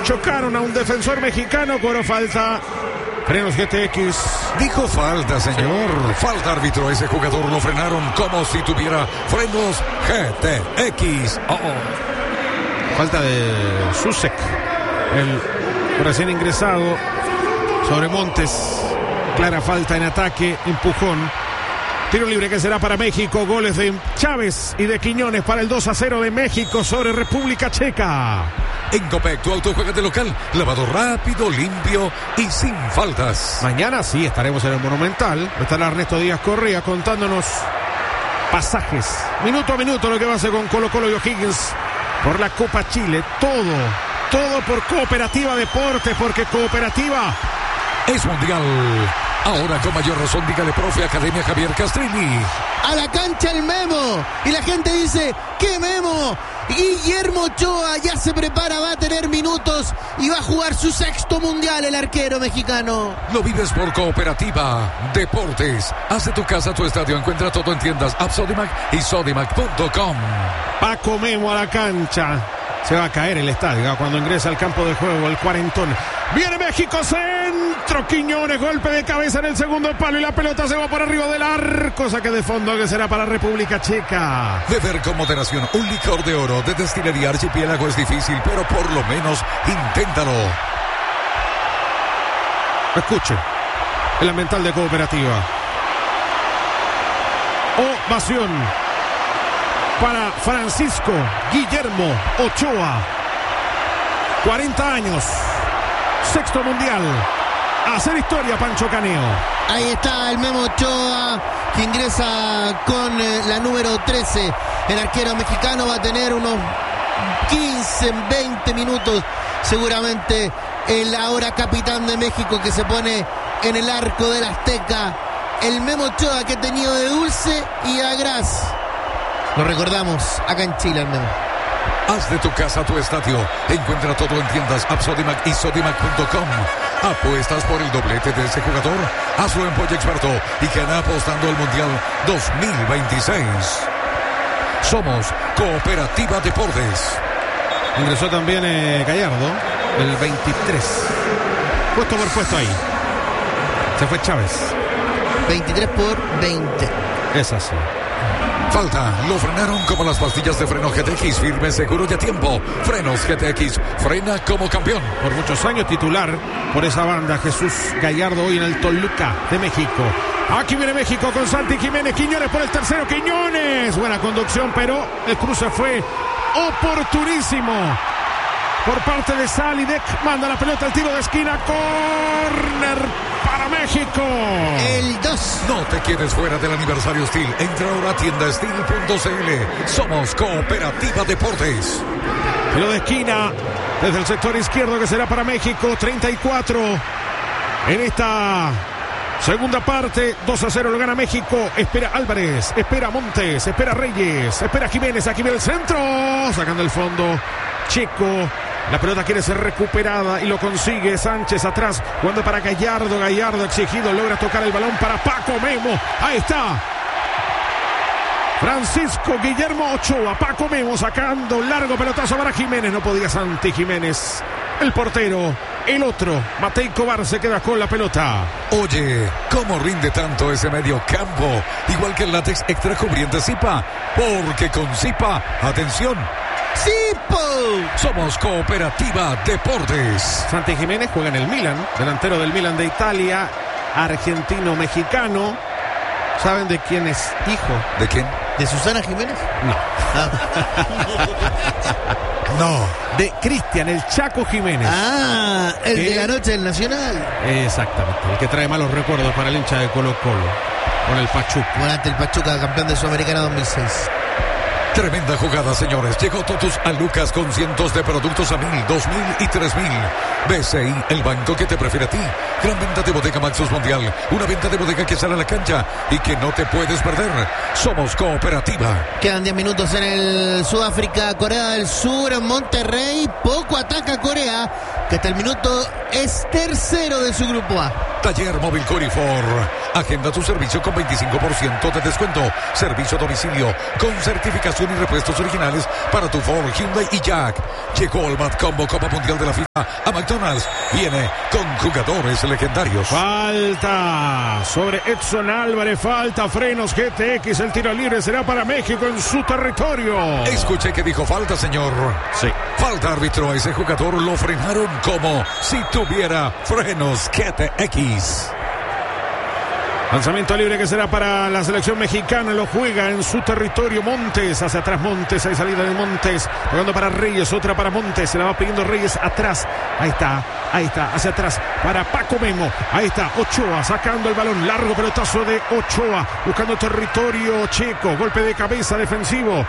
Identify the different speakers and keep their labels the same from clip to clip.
Speaker 1: chocaron a un defensor mexicano, cobró falta. Frenos GTX.
Speaker 2: Dijo falta, señor. Falta, árbitro. Ese jugador lo frenaron como si tuviera frenos GTX.
Speaker 1: Falta de Susek, el recién ingresado sobre Montes. Clara falta en ataque, empujón. Tiro libre que será para México. Goles de Chávez y de Quiñones para el 2-0 de México sobre República Checa.
Speaker 2: En Copec, tu auto juega de local. Lavado rápido, limpio y sin faltas.
Speaker 1: Mañana sí estaremos en el Monumental. Estará Ernesto Díaz Correa contándonos pasajes, minuto a minuto, lo que va a hacer con Colo Colo y O'Higgins por la Copa Chile. Todo por Cooperativa Deportes, porque Cooperativa
Speaker 2: es mundial. Ahora con mayor razón, dígale, profe, Academia Javier Castrini.
Speaker 3: A la cancha el Memo. Y la gente dice, ¿qué Memo? Guillermo Ochoa ya se prepara, va a tener minutos y va a jugar su 6º mundial el arquero mexicano.
Speaker 2: Lo vives por Cooperativa Deportes. Haz de tu casa tu estadio. Encuentra todo en tiendas App Sodimac y Sodimac.com.
Speaker 1: Paco Memo a la cancha. Se va a caer el estadio cuando ingresa al campo de juego el cuarentón. Viene México, centro, Quiñones, golpe de cabeza en el segundo palo y la pelota se va por arriba del arco. Saque de fondo que será para República Checa.
Speaker 2: Beber con moderación un licor de oro de Destilería Archipiélago es difícil, pero por lo menos inténtalo.
Speaker 1: Escuche, el ambiental de Cooperativa. Ovación para Francisco Guillermo Ochoa. 40 años, 6º mundial. A hacer historia, Pancho Caneo.
Speaker 3: Ahí está el Memo Ochoa, que ingresa con la número 13. El arquero mexicano va a tener unos 15, 20 minutos. Seguramente el ahora capitán de México, que se pone en el arco del Azteca. El Memo Ochoa, que ha tenido de dulce y de gras. Lo recordamos acá en Chile, al Memo.
Speaker 2: Haz de tu casa tu estadio. Encuentra todo en tiendas App Sodimac y Sodimac.com. ¿Apuestas por el doblete de ese jugador? Hazlo en Pollo Experto y gana apostando al Mundial 2026. Somos Cooperativa Deportes.
Speaker 1: Ingresó también Gallardo, el 23. Puesto por puesto ahí. Se fue Chávez.
Speaker 3: 23 por 20.
Speaker 1: Es así.
Speaker 2: Falta, lo frenaron como las pastillas de freno GTX, firme, seguro y a tiempo. Frenos GTX, frena como campeón.
Speaker 1: Por muchos años titular por esa banda, Jesús Gallardo, hoy en el Toluca de México. Aquí viene México con Santi Jiménez, Quiñones por el tercero, Quiñones. Buena conducción, pero el cruce fue oportunísimo por parte de Salidek. Manda la pelota al tiro de esquina, córner para México.
Speaker 3: El 2.
Speaker 2: No te quedes fuera del aniversario Steel. Entra ahora a tiendasteel.cl. Somos Cooperativa Deportes.
Speaker 1: Tiro de esquina desde el sector izquierdo que será para México. 34 en esta segunda parte. 2-0 lo gana México. Espera Álvarez, espera Montes, espera Reyes, espera Jiménez. Aquí viene el centro, sacando el fondo Checo. La pelota quiere ser recuperada y lo consigue. Sánchez atrás, jugando para Gallardo. Gallardo exigido, logra tocar el balón para Paco Memo. Ahí está Francisco Guillermo Ochoa. Paco Memo sacando largo pelotazo para Jiménez. No podía Santi Jiménez. El portero, el otro, Matei Kovar, se queda con la pelota.
Speaker 2: Oye, ¿cómo rinde tanto ese medio campo? Igual que el látex extra cubriente Zipa. Porque con Zipa, atención,
Speaker 3: ¡Zipo!
Speaker 2: Somos Cooperativa Deportes.
Speaker 1: Santi Jiménez juega en el Milan, delantero del Milan de Italia, argentino-mexicano. ¿Saben de quién es hijo?
Speaker 2: ¿De quién?
Speaker 3: ¿De Susana Jiménez?
Speaker 1: No.
Speaker 2: No.
Speaker 1: De Cristian, el Chaco Jiménez.
Speaker 3: Ah, el de la noche del Nacional.
Speaker 1: Exactamente, el que trae malos recuerdos para el hincha de Colo Colo, con el Pachuca.
Speaker 3: Volante el Pachuca, campeón de Sudamericana 2006.
Speaker 2: Tremenda jugada, señores. Llegó Totus a Lucas con cientos de productos a 1,000, 2,000 y 3,000. BCI, el banco que te prefiere a ti. Gran venta de Bodega Maxus Mundial. Una venta de bodega que sale a la cancha y que no te puedes perder. Somos Cooperativa.
Speaker 3: Quedan 10 minutos en el Sudáfrica, Corea del Sur, en Monterrey. Poco ataca Corea. que hasta el minuto es tercero de su grupo A.
Speaker 2: Taller Móvil Corifor. Agenda tu servicio con 25% de descuento. Servicio a domicilio con certificación y repuestos originales para tu Ford, Hyundai y Jack. Llegó el Mad Combo Copa Mundial de la FIFA a McDonald's. Viene con jugadores legendarios.
Speaker 1: Falta sobre Edson Álvarez. Falta Frenos GTX. El tiro libre será para México en su territorio.
Speaker 2: Escuché que dijo falta, señor.
Speaker 1: Sí.
Speaker 2: Falta, árbitro. A ese jugador lo frenaron como si tuviera frenos GTX.
Speaker 1: Lanzamiento libre que será para la selección mexicana. Lo juega en su territorio Montes. Hacia atrás Montes. Hay salida de Montes. Jugando para Reyes. Otra para Montes. Se la va pidiendo Reyes atrás. Ahí está. Hacia atrás para Paco Memo. Ahí está Ochoa sacando el balón. Largo pelotazo de Ochoa. Buscando territorio checo. Golpe de cabeza defensivo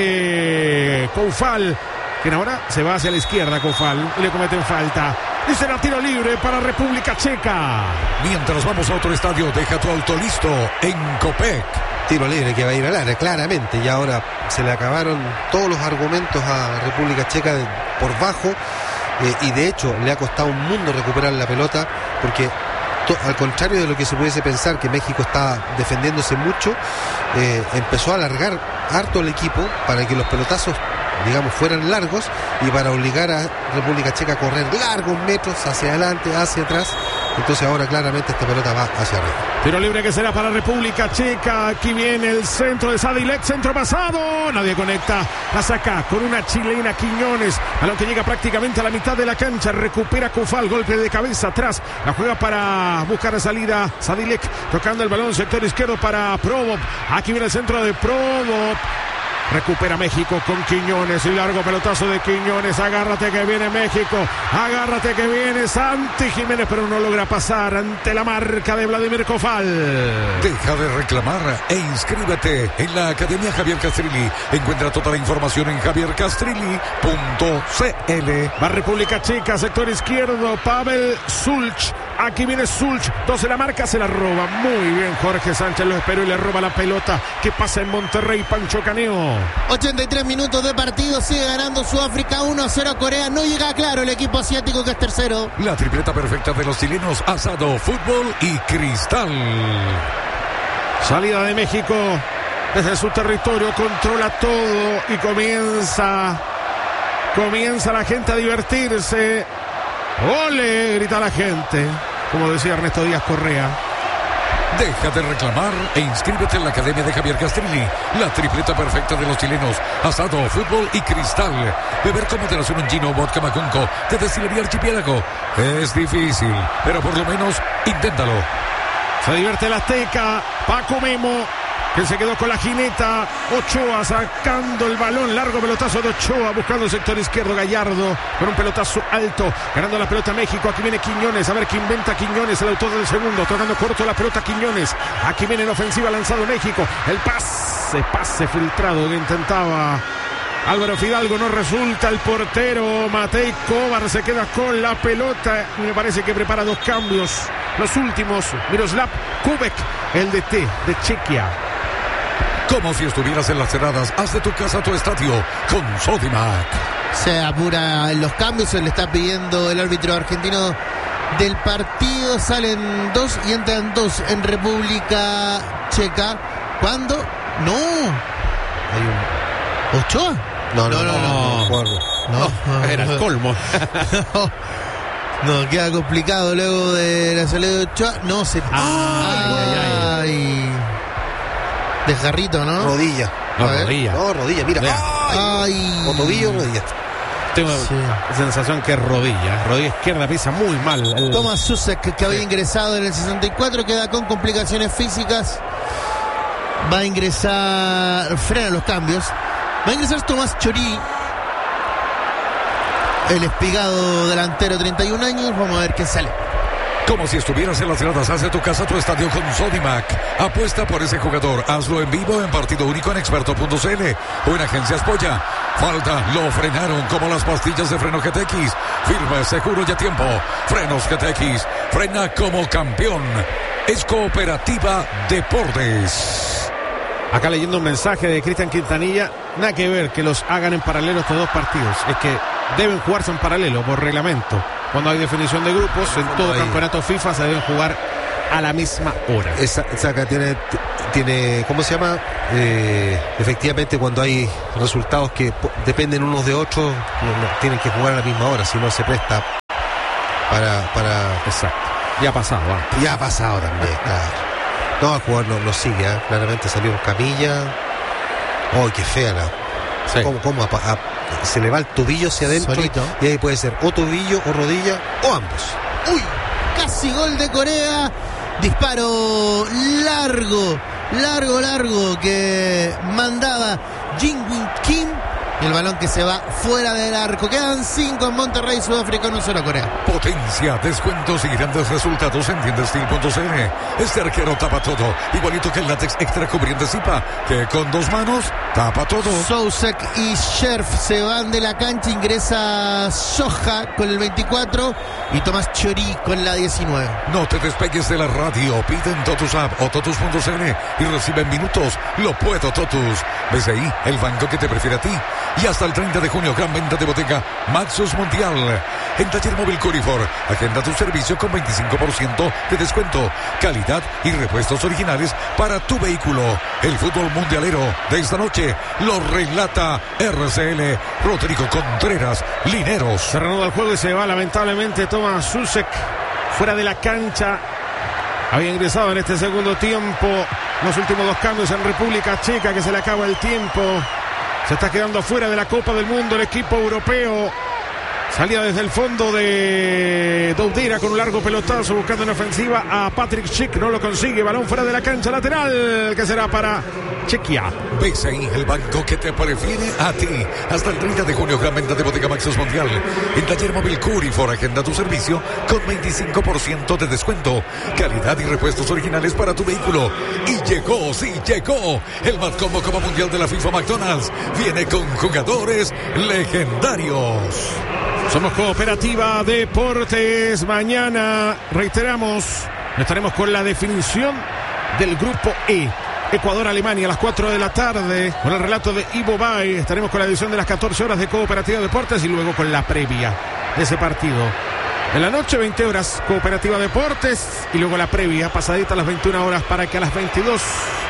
Speaker 1: de Coufal, quien ahora se va hacia la izquierda. Coufal y le cometen falta. Y será tiro libre para República Checa.
Speaker 2: Mientras vamos a otro estadio, deja tu auto listo en Copec.
Speaker 4: Tiro libre que va a ir al área, claramente. Y ahora se le acabaron todos los argumentos a República Checa por bajo. Y de hecho le ha costado un mundo recuperar la pelota, porque al contrario de lo que se pudiese pensar, que México está defendiéndose mucho, empezó a alargar harto el equipo para que los pelotazos, digamos, fueran largos y para obligar a República Checa a correr largos metros hacia adelante, hacia atrás. Entonces ahora claramente esta pelota va hacia arriba.
Speaker 1: Tiro libre que será para República Checa. Aquí viene el centro de Sadilek, centro pasado. Nadie conecta. La saca con una chilena Quiñones. A lo que llega prácticamente a la mitad de la cancha. Recupera Coufal, golpe de cabeza atrás. La juega para buscar la salida. Sadilek tocando el balón, sector izquierdo para Provo. Aquí viene el centro de Provo. Recupera México con Quiñones. Y largo pelotazo de Quiñones. Agárrate que viene México. Agárrate que viene Santi Jiménez. Pero no logra pasar ante la marca de Vladimir Coufal.
Speaker 2: Deja de reclamar e inscríbete en la Academia Javier Castrilli. Encuentra toda la información en javiercastrilli.cl.
Speaker 1: Va República Checa, sector izquierdo. Pavel Sulch. Aquí viene Sulch. 12 la marca, se la roba. Muy bien, Jorge Sánchez lo esperó y le roba la pelota. Que pasa en Monterrey, Pancho Caneo.
Speaker 3: 83 minutos de partido, sigue ganando Sudáfrica 1-0 a Corea. No llega claro el equipo asiático, que es tercero.
Speaker 2: La tripleta perfecta de los chilenos: asado, fútbol y cristal.
Speaker 1: Salida de México desde su territorio, controla todo y comienza la gente a divertirse. ¡Ole!, grita la gente, como decía Ernesto Díaz Correa.
Speaker 2: Deja de reclamar e inscríbete en la Academia de Javier Castrilli. La tripleta perfecta de los chilenos: asado, fútbol y cristal. Beber con moderación un gino, vodka Macunco de Destilería Archipiélago. Es difícil, pero por lo menos inténtalo.
Speaker 1: Se divierte el Azteca. Paco Memo, que se quedó con la jineta. Ochoa sacando el balón. Largo pelotazo de Ochoa, buscando el sector izquierdo. Gallardo con un pelotazo alto, ganando la pelota México. Aquí viene Quiñones, a ver qué inventa Quiñones, el autor del segundo, tocando corto la pelota Quiñones. Aquí viene en ofensiva, lanzado México. El pase filtrado que intentaba Álvaro Fidalgo, no resulta. El portero Matej Kovar se queda con la pelota y me parece que prepara dos cambios, los últimos. Miroslav Kubek, el DT de Chequia.
Speaker 2: Como si estuvieras en las cerradas, haz de tu casa tu estadio con Sodimac.
Speaker 3: Se apura en los cambios, se le está pidiendo el árbitro argentino del partido. Salen dos y entran dos en República Checa. ¿Cuándo? No.
Speaker 4: Hay un...
Speaker 3: ¿Ochoa?
Speaker 4: No.
Speaker 1: Era el colmo.
Speaker 3: No, queda complicado luego de la salida de Ochoa. No se... Ay. Desgarrito, ¿no?
Speaker 4: Rodilla. Rodilla, mira.
Speaker 3: Ay.
Speaker 4: O tobillo o rodilla.
Speaker 1: Tengo sensación que es rodilla. Rodilla izquierda pisa muy mal.
Speaker 3: Thomas Susek, que había ingresado en el 64, queda con complicaciones físicas. Va a ingresar... Frena los cambios. Va a ingresar Tomás Chorí, el espigado delantero, 31 años. Vamos a ver qué sale.
Speaker 2: Como si estuvieras en las gradas, haz de tu casa tu estadio con Sodimac. Apuesta por ese jugador, hazlo en vivo, en partido único en experto.cl o en Agencias Polla. Falta, lo frenaron como las pastillas de freno GTX. Firme, seguro y a tiempo. Frenos GTX, frena como campeón. Es Cooperativa Deportes.
Speaker 1: Acá leyendo un mensaje de Cristian Quintanilla. Nada que ver que los hagan en paralelo estos dos partidos. Es que deben jugarse en paralelo por reglamento. Cuando hay definición de grupos, en todo campeonato FIFA se deben jugar a la misma hora.
Speaker 4: Esa tiene ¿cómo se llama? Efectivamente, cuando hay resultados que dependen unos de otros, no tienen que jugar a la misma hora, si no se presta para...
Speaker 1: Exacto. Ya ha pasado.
Speaker 4: Ya ha pasado también, claro. No, el jugador no sigue, claramente salió en camilla. ¡Ay, qué fea la! Sí. ¿Cómo se le va el tobillo hacia adentro?
Speaker 3: Solito.
Speaker 4: Y ahí puede ser o tobillo o rodilla o ambos.
Speaker 3: ¡Uy! Casi gol de Corea. Disparo largo que mandaba Jin-Win Kim. Y el balón que se va fuera del arco. Quedan 5 en Monterrey, Sudáfrica 1-0 Corea.
Speaker 2: Potencia, descuentos y grandes resultados en tiendastil.cl. Este arquero tapa todo, igualito que el látex extra cubriente Zipa, que con 2 manos tapa todo.
Speaker 3: Sousek y Scherf se van de la cancha. Ingresa Soja con el 24 y Tomás Chorí con la 19.
Speaker 2: No te despegues de la radio. Pide en Totus App o Totus.cl y recibe en minutos Lo Puedo Totus. BCI, el banco que te prefiere a ti. Y hasta el 30 de junio, gran venta de bodega Maxus Mundial. En Taller Móvil Curifor, agenda tu servicio con 25% de descuento. Calidad y repuestos originales para tu vehículo. El fútbol mundialero de esta noche lo relata RCL Rodrigo Contreras Lineros.
Speaker 1: Se reanuda el juego y se va lamentablemente Tomás Sousek fuera de la cancha. Había ingresado en este segundo tiempo. Los últimos 2 cambios en República Checa, que se le acaba el tiempo. Se está quedando fuera de la Copa del Mundo el equipo europeo. Salía desde el fondo de Doudira con un largo pelotazo buscando en ofensiva a Patrick Schick. No lo consigue. Balón fuera de la cancha lateral que será para Chequia.
Speaker 2: BCI, el banco que te prefiere a ti. Hasta el 30 de junio, gran venta de bodega Maxus Mundial. En Taller Móvil Curifor, agenda tu servicio con 25% de descuento. Calidad y repuestos originales para tu vehículo. Y llegó, sí, llegó. El más combo Copa Mundial de la FIFA McDonald's. Viene con jugadores legendarios.
Speaker 1: Somos Cooperativa Deportes. Mañana, reiteramos, estaremos con la definición del grupo E. Ecuador-Alemania a las 4 de la tarde, con el relato de Ivo Bay. Estaremos con la edición de las 14 horas de Cooperativa Deportes y luego con la previa de ese partido. En la noche, 20 horas, Cooperativa Deportes y luego la previa, pasadita a las 21 horas para que a las 22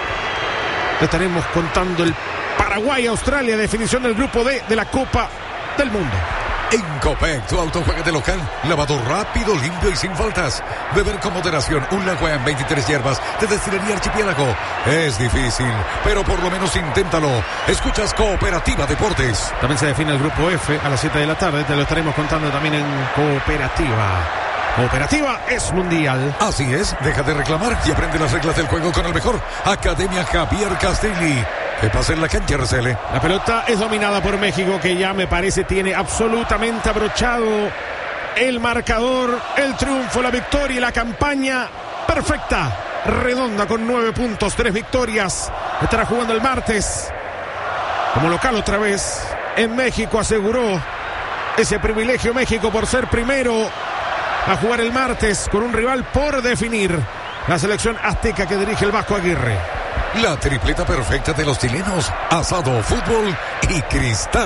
Speaker 1: estaremos contando el Paraguay-Australia, definición del grupo D de la Copa del Mundo.
Speaker 2: En Copec, tu auto juega de local, lavado rápido, limpio y sin faltas. Beber con moderación un Lagua en 23 hierbas de Destilería Archipiélago. Es difícil, pero por lo menos inténtalo. Escuchas Cooperativa Deportes.
Speaker 1: También se define el grupo F a las 7 de la tarde. Te lo estaremos contando también en Cooperativa. Cooperativa es mundial.
Speaker 2: Así es, deja de reclamar y aprende las reglas del juego con el mejor. Academia Javier Castelli. Que pasa en la cancha, RCL.
Speaker 1: La pelota es dominada por México, que ya me parece tiene absolutamente abrochado el marcador, el triunfo, la victoria y la campaña perfecta, redonda con 9 puntos, 3 victorias. Estará jugando el martes como local otra vez en México. Aseguró ese privilegio México por ser primero a jugar el martes con un rival por definir, la selección azteca que dirige el Vasco Aguirre.
Speaker 2: La tripleta perfecta de los chilenos: asado, fútbol y cristal.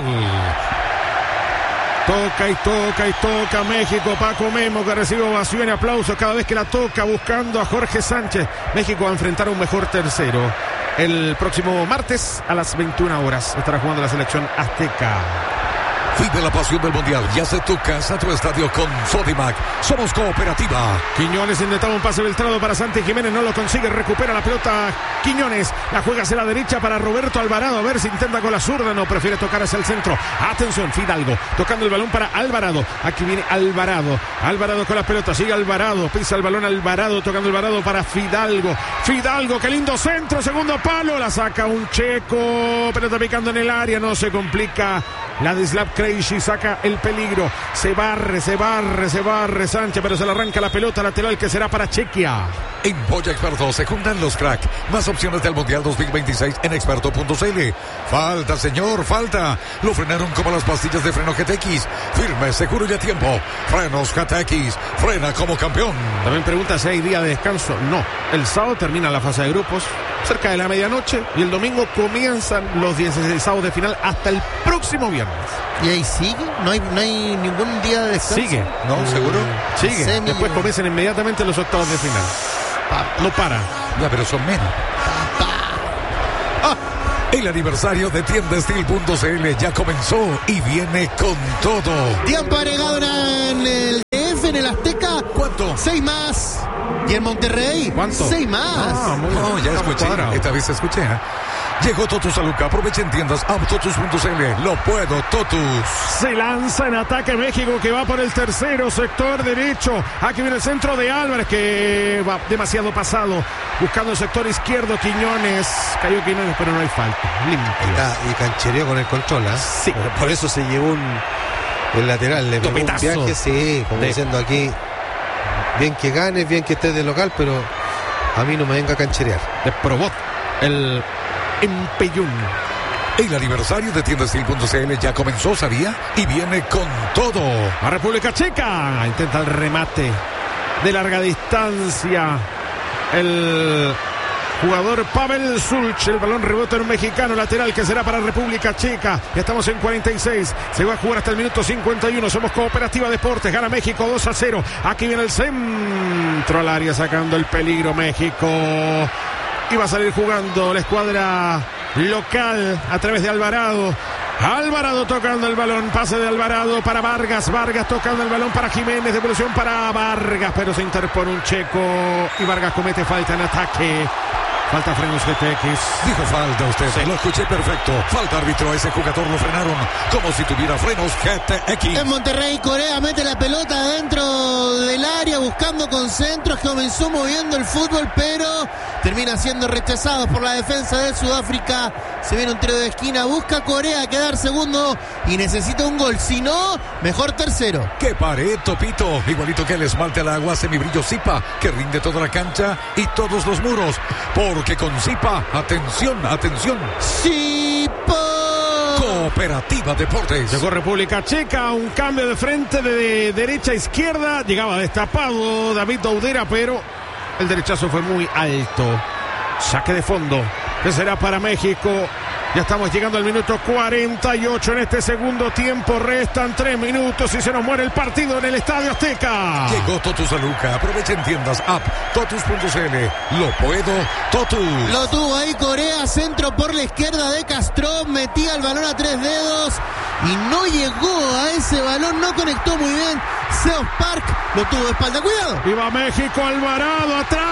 Speaker 1: Toca y toca y toca México. Paco Memo, que recibe ovación y aplausos cada vez que la toca, buscando a Jorge Sánchez. México va a enfrentar a un mejor tercero el próximo martes a las 21 horas. Estará jugando la selección azteca.
Speaker 2: Vive la pasión del mundial y hace tu casa, tu estadio con Sodimac. Somos Cooperativa.
Speaker 1: Quiñones intentaba un pase filtrado para Santi Jiménez, no lo consigue, recupera la pelota Quiñones, la juega hacia la derecha para Roberto Alvarado, a ver si intenta con la zurda, no, prefiere tocar hacia el centro. Atención, Fidalgo, tocando el balón para Alvarado, aquí viene Alvarado con la pelota, sigue Alvarado, pisa el balón Alvarado, tocando Alvarado para Fidalgo, qué lindo centro, segundo palo, la saca un checo, pelota picando en el área, no se complica. Ladislav Krejci saca el peligro. Se barre Sánchez, pero se le arranca la pelota lateral que será para Chequia.
Speaker 2: En Polla Experto se juntan los crack. Más opciones del Mundial 2026 en experto.cl. Falta, señor, falta. Lo frenaron como las pastillas de freno GTX. Firme, seguro y a tiempo. Frenos GTX. Frena como campeón.
Speaker 1: También pregunta si hay día de descanso. No. El sábado termina la fase de grupos cerca de la medianoche y el domingo comienzan los 16avos de final hasta el próximo viernes. viernes.
Speaker 3: ¿Y ahí sigue? ¿No hay ningún día de descanso?
Speaker 1: Sigue.
Speaker 2: ¿No? ¿Seguro?
Speaker 1: Sigue. Después comienzan inmediatamente los octavos de final. No para.
Speaker 2: Ya, pero son menos. El aniversario de tiendastil.cl ya comenzó y viene con todo.
Speaker 3: Tiempo agregado en el DF, en el Azteca.
Speaker 2: ¿Cuánto?
Speaker 3: 6 más. ¿Y en Monterrey?
Speaker 1: ¿Cuánto?
Speaker 3: 6 más.
Speaker 1: Muy
Speaker 2: No, ya escuché.
Speaker 1: cuadrado.
Speaker 2: Esta vez escuché. Llegó Totus a Luca. Aprovecha en tiendas Totus.cl. Lo puedo, Totus.
Speaker 1: Se lanza en ataque México, que va por el tercero, sector derecho. Aquí viene el centro de Álvarez, que va demasiado pasado. Buscando el sector izquierdo, Quiñones. Cayó Quiñones, pero no hay falta. Limpio.
Speaker 4: Y canchereó con el control, ¿eh?
Speaker 1: Sí.
Speaker 4: Por eso se llevó el lateral, le pegó un
Speaker 1: Topetazo.
Speaker 4: viaje, sí, como diciendo aquí, bien que ganes, bien que estés de local, pero a mí no me venga a cancherear.
Speaker 1: De Probot, el Empeyún.
Speaker 2: El aniversario de tiendastil.cl ya comenzó, ¿sabía? Y viene con todo.
Speaker 1: La República Checa intenta el remate de larga distancia. El jugador Pavel Sulch, el balón rebota en un mexicano lateral que será para República Checa. Ya estamos en 46, se va a jugar hasta el minuto 51. Somos Cooperativa Deportes, gana México 2-0. Aquí viene el centro al área, sacando el peligro México. Y va a salir jugando la escuadra local a través de Alvarado. Alvarado tocando el balón, pase de Alvarado para Vargas, Vargas tocando el balón para Jiménez, devolución para Vargas, pero se interpone un checo y Vargas comete falta en ataque. Falta frenos GTX.
Speaker 2: Dijo falta usted,
Speaker 1: Sí.
Speaker 2: lo escuché perfecto. Falta árbitro, a ese jugador lo frenaron como si tuviera frenos GTX.
Speaker 3: En Monterrey, Corea mete la pelota dentro del área buscando con centros. Comenzó moviendo el fútbol, pero termina siendo rechazado por la defensa de Sudáfrica. Se viene un tiro de esquina, busca Corea quedar segundo y necesita un gol. Si no, mejor tercero.
Speaker 2: ¡Qué pared, Topito! Igualito que el esmalte al agua, semibrillo Zipa, que rinde toda la cancha y todos los muros. Porque con Zipa, atención, atención.
Speaker 3: ¡Sipo!
Speaker 2: Cooperativa Deportes.
Speaker 1: Llegó República Checa, un cambio de frente de derecha a izquierda. Llegaba destapado David Doudera, pero el derechazo fue muy alto. Saque de fondo, que será para México. Ya estamos llegando al minuto 48 en este segundo tiempo. Restan 3 minutos y se nos muere el partido en el Estadio Azteca.
Speaker 2: Llegó Totus a Luca. Aprovecha en tiendas Totus.cl. Lo puedo, Totus.
Speaker 3: Lo tuvo ahí Corea, centro por la izquierda de Castro, metía el balón a 3 dedos y no llegó a ese balón, no conectó muy bien. Seos Park lo tuvo de espalda, cuidado.
Speaker 1: Iba México, Alvarado atrás.